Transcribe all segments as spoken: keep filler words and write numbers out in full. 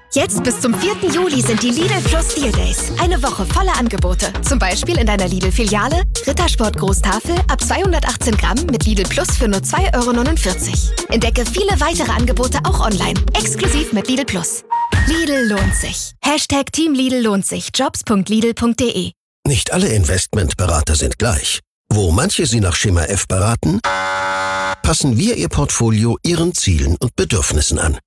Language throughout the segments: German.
Jetzt bis zum vierten Juli sind die Lidl Plus Deal Days. Eine Woche voller Angebote. Zum Beispiel in deiner Lidl-Filiale Rittersport Großtafel ab zweihundertachtzehn Gramm mit Lidl Plus für nur zwei Euro neunundvierzig. Entdecke viele weitere Angebote auch online. Exklusiv mit Lidl Plus. Lidl lohnt sich. Hashtag Team Lidl lohnt sich. jobs punkt lidl punkt de. Nicht alle Investmentberater sind gleich. Wo manche Sie nach Schema F beraten, passen wir Ihr Portfolio Ihren Zielen und Bedürfnissen an.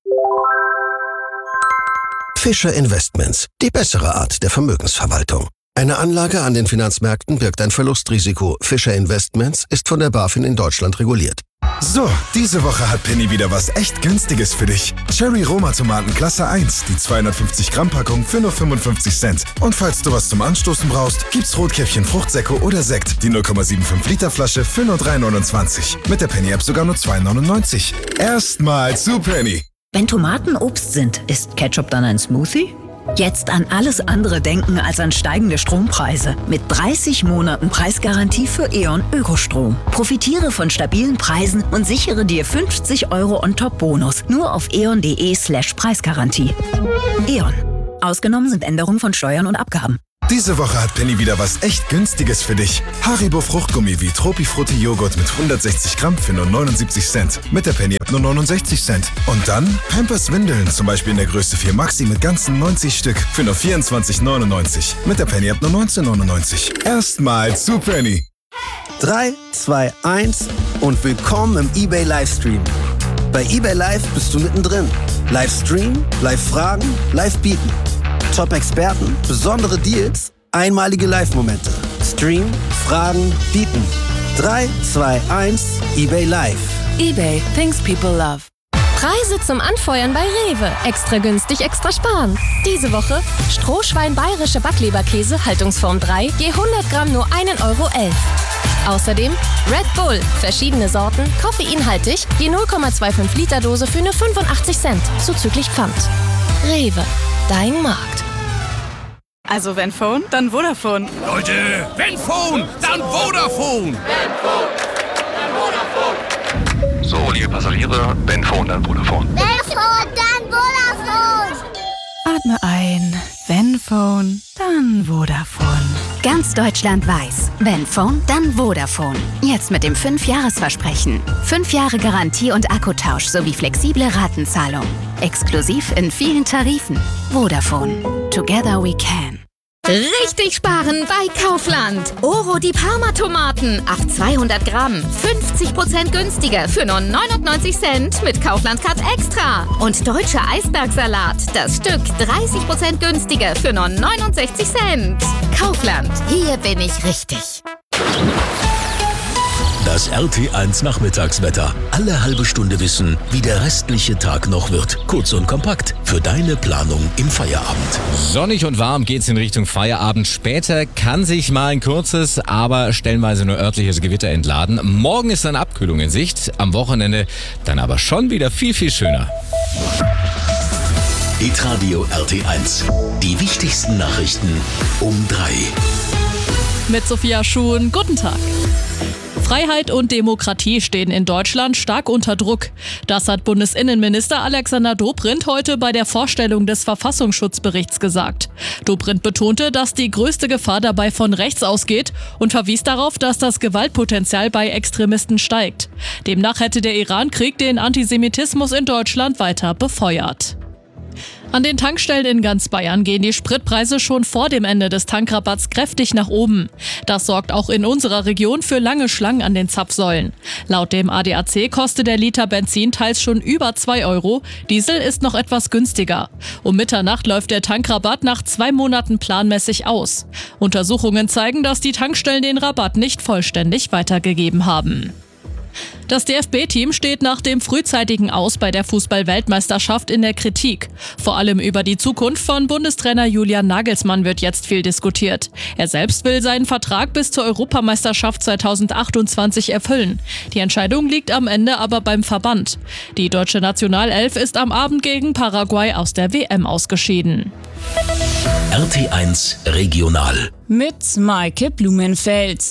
Fischer Investments, die bessere Art der Vermögensverwaltung. Eine Anlage an den Finanzmärkten birgt ein Verlustrisiko. Fischer Investments ist von der BaFin in Deutschland reguliert. So, diese Woche hat Penny wieder was echt Günstiges für dich. Cherry Roma Tomaten Klasse eins, die zweihundertfünfzig Gramm Packung für nur fünfundfünfzig Cent. Und falls du was zum Anstoßen brauchst, gibt's Rotkäppchen Fruchtsäcko oder Sekt, die null Komma fünfundsiebzig Liter Flasche für nur drei neunundzwanzig. Mit der Penny App sogar nur zwei neunundneunzig. Erstmal zu Penny. Wenn Tomaten Obst sind, ist Ketchup dann ein Smoothie? Jetzt an alles andere denken als an steigende Strompreise. Mit dreißig Monaten Preisgarantie für E.ON Ökostrom. Profitiere von stabilen Preisen und sichere dir fünfzig Euro On-Top-Bonus. Nur auf eon.de slash Preisgarantie. E.ON. Ausgenommen sind Änderungen von Steuern und Abgaben. Diese Woche hat Penny wieder was echt Günstiges für dich. Haribo Fruchtgummi wie Tropifrutti Joghurt mit hundertsechzig Gramm für nur neunundsiebzig Cent. Mit der Penny App nur neunundsechzig Cent. Und dann Pampers Windeln, zum Beispiel in der Größe vier Maxi mit ganzen neunzig Stück für nur vierundzwanzig neunundneunzig. Mit der Penny App nur neunzehn neunundneunzig. Erstmal zu Penny. drei, zwei, eins und willkommen im eBay Livestream. Bei eBay Live bist du mittendrin. Livestream, Live-Fragen, Live-Bieten. Top-Experten, besondere Deals, einmalige Live-Momente. Stream, Fragen, Bieten. drei, zwei, eins, eBay Live. eBay, things people love. Preise zum Anfeuern bei Rewe. Extra günstig, extra sparen. Diese Woche Strohschwein bayerische Backleberkäse, Haltungsform drei, je hundert Gramm nur ein Euro elf. Außerdem Red Bull, verschiedene Sorten, koffeinhaltig, je null Komma fünfundzwanzig Liter Dose für nur fünfundachtzig Cent, zuzüglich Pfand. Rewe, dein Markt. Also wenn Phone, dann Vodafone. Leute, wenn Phone, dann Vodafone. Wenn Phone, dann Vodafone. So, liebe Passagiere, wenn Phone, dann Vodafone. Wenn Phone, dann Vodafone. Atme ein, wenn Phone, dann Vodafone. Ganz Deutschland weiß, wenn Phone, dann Vodafone. Jetzt mit dem fünf Jahres Versprechen. fünf Jahre Garantie und Akkutausch sowie flexible Ratenzahlung. Exklusiv in vielen Tarifen. Vodafone. Together we can. Richtig sparen bei Kaufland. Oro die Parma-Tomaten. Auch zweihundert Gramm. fünfzig Prozent günstiger für nur neunundneunzig Cent mit Kaufland-Card Extra. Und deutscher Eisbergsalat. Das Stück dreißig Prozent günstiger für nur neunundsechzig Cent. Kaufland. Hier bin ich richtig. Das R T eins Nachmittagswetter. Alle halbe Stunde wissen, wie der restliche Tag noch wird. Kurz und kompakt für deine Planung im Feierabend. Sonnig und warm geht's in Richtung Feierabend. Später kann sich mal ein kurzes, aber stellenweise nur örtliches Gewitter entladen. Morgen ist eine Abkühlung in Sicht. Am Wochenende dann aber schon wieder viel, viel schöner. Hitradio R T eins. Die wichtigsten Nachrichten um drei. Mit Sophia Schuhn, guten Tag. Freiheit und Demokratie stehen in Deutschland stark unter Druck. Das hat Bundesinnenminister Alexander Dobrindt heute bei der Vorstellung des Verfassungsschutzberichts gesagt. Dobrindt betonte, dass die größte Gefahr dabei von rechts ausgeht und verwies darauf, dass das Gewaltpotenzial bei Extremisten steigt. Demnach hätte der Irankrieg den Antisemitismus in Deutschland weiter befeuert. An den Tankstellen in ganz Bayern gehen die Spritpreise schon vor dem Ende des Tankrabatts kräftig nach oben. Das sorgt auch in unserer Region für lange Schlangen an den Zapfsäulen. Laut dem A D A C kostet der Liter Benzin teils schon über zwei Euro. Diesel ist noch etwas günstiger. Um Mitternacht läuft der Tankrabatt nach zwei Monaten planmäßig aus. Untersuchungen zeigen, dass die Tankstellen den Rabatt nicht vollständig weitergegeben haben. Das D F B-Team steht nach dem frühzeitigen Aus bei der Fußball-Weltmeisterschaft in der Kritik. Vor allem über die Zukunft von Bundestrainer Julian Nagelsmann wird jetzt viel diskutiert. Er selbst will seinen Vertrag bis zur Europameisterschaft zweitausendachtundzwanzig erfüllen. Die Entscheidung liegt am Ende aber beim Verband. Die deutsche Nationalelf ist am Abend gegen Paraguay aus der W M ausgeschieden. R T eins Regional. Mit Maike Blumenfeld.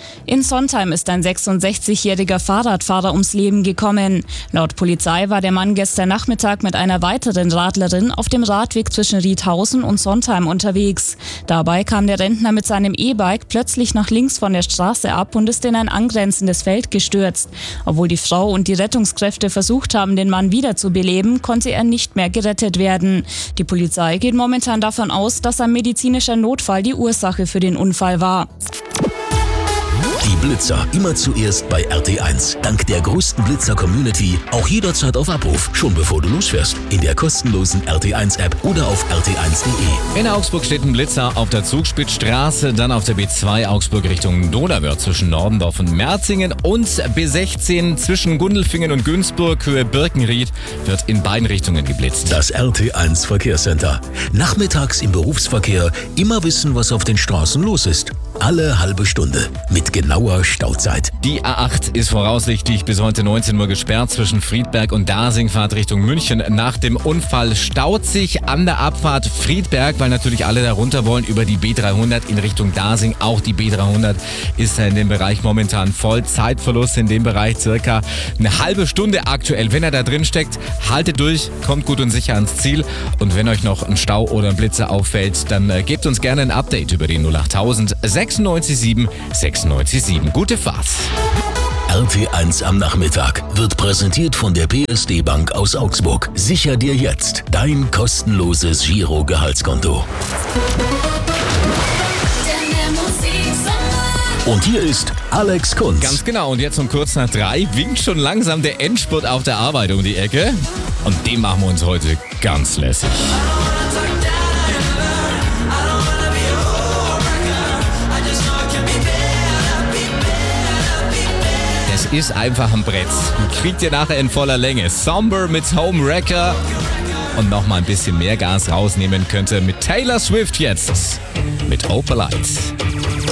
In Sontheim ist ein sechsundsechzigjähriger Fahrradfahrer ums Leben gekommen. Laut Polizei war der Mann gestern Nachmittag mit einer weiteren Radlerin auf dem Radweg zwischen Riedhausen und Sontheim unterwegs. Dabei kam der Rentner mit seinem E-Bike plötzlich nach links von der Straße ab und ist in ein angrenzendes Feld gestürzt. Obwohl die Frau und die Rettungskräfte versucht haben, den Mann wiederzubeleben, konnte er nicht mehr gerettet werden. Die Polizei geht momentan davon aus, dass ein medizinischer Notfall die Ursache für den Unfall war. Die Blitzer immer zuerst bei R T eins. Dank der größten Blitzer-Community auch jederzeit auf Abruf, schon bevor du losfährst. In der kostenlosen R T eins App oder auf r t eins punkt de. In Augsburg steht ein Blitzer auf der Zugspitzstraße, dann auf der B zwei Augsburg Richtung Donauwörth zwischen Nordendorf und Merzingen und B sechzehn zwischen Gundelfingen und Günzburg, Höhe Birkenried, wird in beiden Richtungen geblitzt. Das R T eins Verkehrscenter. Nachmittags im Berufsverkehr immer wissen, was auf den Straßen los ist. Alle halbe Stunde mit genauer Stauzeit. Die A acht ist voraussichtlich bis heute neunzehn Uhr gesperrt zwischen Friedberg und Dasing, Fahrt Richtung München. Nach dem Unfall staut sich an der Abfahrt Friedberg, weil natürlich alle da runter wollen über die B dreihundert in Richtung Dasing. Auch die B dreihundert ist in dem Bereich momentan voll. Zeitverlust in dem Bereich circa eine halbe Stunde aktuell. Wenn ihr da drin steckt, haltet durch, kommt gut und sicher ans Ziel. Und wenn euch noch ein Stau oder ein Blitzer auffällt, dann äh, gebt uns gerne ein Update über die null achttausend sechsundneunzig sieben sechsundneunzig sieben. Gute Fahrt. R T eins am Nachmittag wird präsentiert von der P S D Bank aus Augsburg. Sicher dir jetzt dein kostenloses Giro-Gehaltskonto. Und hier ist Alex Kunz. Ganz genau, und jetzt um kurz nach drei winkt schon langsam der Endspurt auf der Arbeit um die Ecke. Und den machen wir uns heute ganz lässig. Es ist einfach ein Brett. Kriegt ihr nachher in voller Länge. Somber mit Homewrecker. Und noch mal ein bisschen mehr Gas rausnehmen könnte mit Taylor Swift jetzt. Mit Opalite.